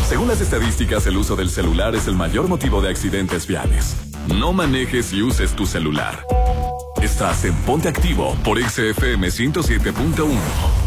Según las estadísticas, el uso del celular es el mayor motivo de accidentes viales. No manejes y uses tu celular. Estás en Ponte Activo por XFM 107.1.